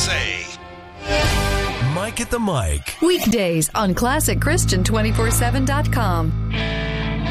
say. Mike at the Mic. Weekdays on ClassicChristian247.com.